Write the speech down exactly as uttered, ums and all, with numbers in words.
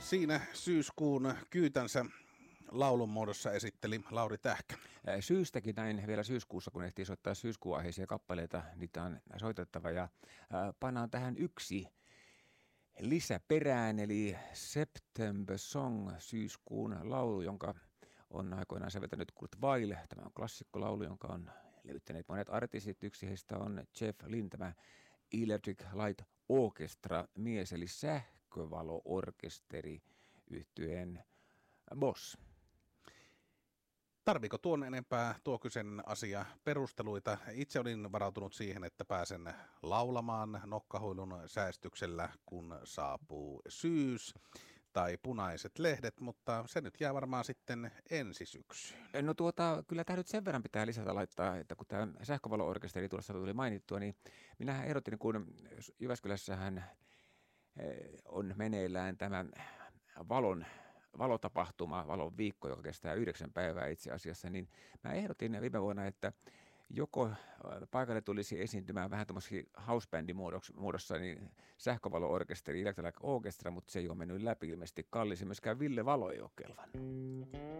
Siinä syyskuun kyytänsä laulun muodossa esitteli Lauri Tähkä. Syystäkin näin vielä syyskuussa, kun ehtii soittaa syyskuun aiheisia kappaleita, niitä on soitettava ja pannaan tähän yksi lisäperään, eli September Song, syyskuun laulu, jonka on aikoinaan säveltänyt Kurt Weill. Tämä on klassikkolaulu, jonka on levyttäneet monet artistit. Yksi heistä on Jeff Lynne, tämä Electric Light Orchestra mies, eli sähkövalo-orkesteri yhtyeen boss. Tarviiko tuon enempää tuo kyseinen asia perusteluita? Itse olin varautunut siihen, että pääsen laulamaan nokkahuilun säästyksellä, kun saapuu syys tai punaiset lehdet, mutta se nyt jää varmaan sitten ensi syksyyn. No tuota, kyllä tämä nyt sen verran pitää lisätä laittaa, että kun tämä sähkövalo-orkesteri tuossa tuli mainittua, niin minähän ehdotin, kun Jyväskylässähän on meneillään tämä valon valotapahtuma, valon viikko, joka kestää yhdeksän päivää itse asiassa, niin mä ehdotin viime vuonna, että joko paikalle tulisi esiintymään vähän tämmöisiä housebandin muodossa, niin sähkövalo-orkesteri, Electric Orchestra, mutta se ei ole mennyt läpi ilmeisesti. Kallis, myöskään Ville Valo ei ole kelvannut.